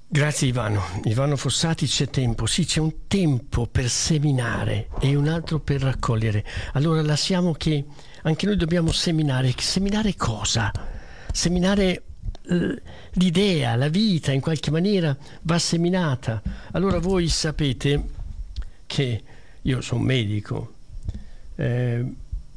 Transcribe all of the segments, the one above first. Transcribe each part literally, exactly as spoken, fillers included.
Grazie Ivano. Ivano Fossati, c'è tempo. Sì, c'è un tempo per seminare e un altro per raccogliere. Allora lasciamo che anche noi dobbiamo seminare. Seminare cosa? Seminare eh, l'idea, la vita in qualche maniera va seminata. Allora voi sapete che io sono medico eh,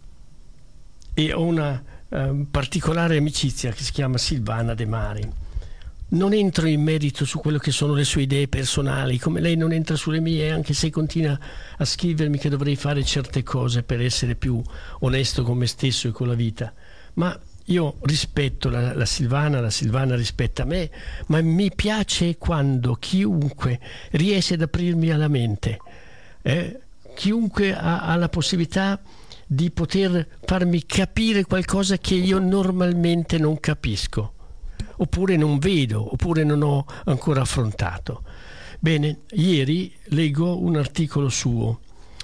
e ho una eh, particolare amicizia che si chiama Silvana De Mari. Non entro in merito su quello che sono le sue idee personali, come lei non entra sulle mie, anche se continua a scrivermi che dovrei fare certe cose per essere più onesto con me stesso e con la vita. Ma io rispetto la, la Silvana, la Silvana rispetta me, ma mi piace quando chiunque riesce ad aprirmi alla mente, eh? chiunque ha, ha la possibilità di poter farmi capire qualcosa che io normalmente non capisco, oppure non vedo, oppure non ho ancora affrontato. Bene, ieri leggo un articolo suo.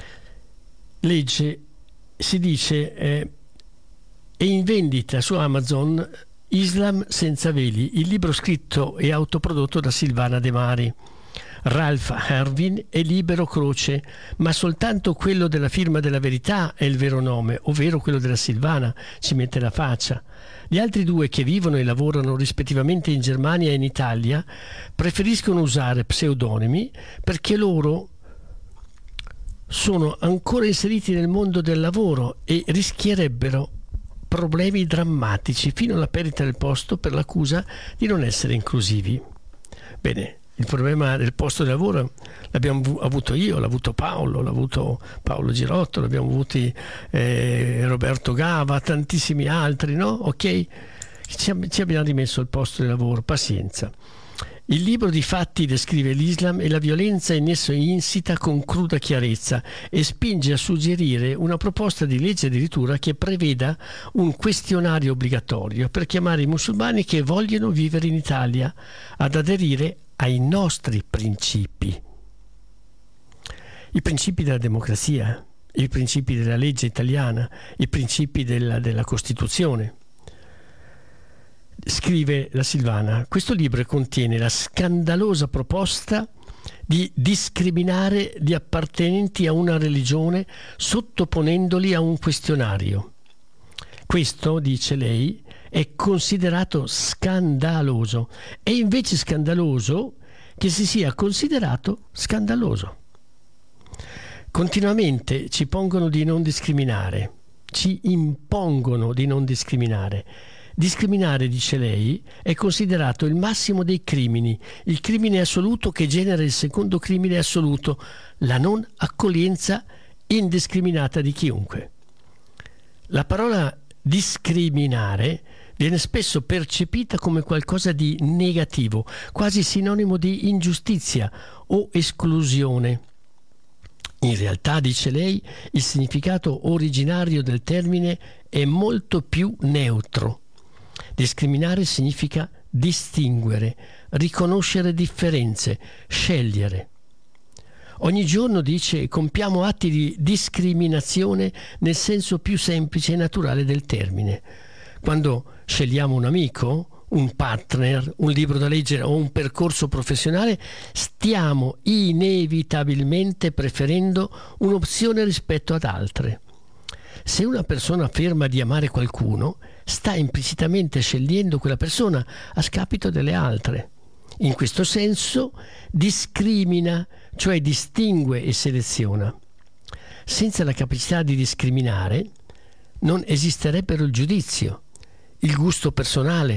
Legge, si dice, eh, è in vendita su Amazon Islam senza veli, il libro scritto e autoprodotto da Silvana De Mari. Ralph Hervin è Libero Croce, ma soltanto quello della firma della Verità è il vero nome, ovvero quello della Silvana, ci mette la faccia. Gli altri due, che vivono e lavorano rispettivamente in Germania e in Italia, preferiscono usare pseudonimi perché loro sono ancora inseriti nel mondo del lavoro e rischierebbero problemi drammatici fino alla perdita del posto per l'accusa di non essere inclusivi. Bene, il problema del posto di lavoro l'abbiamo avuto io, l'ha avuto Paolo, l'ha avuto Paolo Girotto, l'abbiamo avuti eh, Roberto Gava, tantissimi altri, no? Ok? Ci, ci abbiamo rimesso il posto di lavoro, pazienza. Il libro di fatti descrive l'Islam e la violenza in esso insita con cruda chiarezza e spinge a suggerire una proposta di legge addirittura che preveda un questionario obbligatorio per chiamare i musulmani che vogliono vivere in Italia ad aderire ai nostri principi. I principi della democrazia, i principi della legge italiana, i principi della, della Costituzione. Scrive la Silvana, questo libro contiene la scandalosa proposta di discriminare gli appartenenti a una religione sottoponendoli a un questionario. Questo, dice lei, è considerato scandaloso. È invece scandaloso che si sia considerato scandaloso. Continuamente ci pongono di non discriminare, ci impongono di non discriminare. Discriminare, dice lei, è considerato il massimo dei crimini, il crimine assoluto che genera il secondo crimine assoluto, la non accoglienza indiscriminata di chiunque. La parola discriminare viene spesso percepita come qualcosa di negativo, quasi sinonimo di ingiustizia o esclusione. In realtà, dice lei, il significato originario del termine è molto più neutro. Discriminare significa distinguere, riconoscere differenze, scegliere. Ogni giorno, dice, compiamo atti di discriminazione nel senso più semplice e naturale del termine. Quando scegliamo un amico, un partner, un libro da leggere o un percorso professionale, stiamo inevitabilmente preferendo un'opzione rispetto ad altre. Se una persona afferma di amare qualcuno, sta implicitamente scegliendo quella persona a scapito delle altre. In questo senso discrimina, cioè distingue e seleziona. Senza la capacità di discriminare non esisterebbero il giudizio, il gusto personale,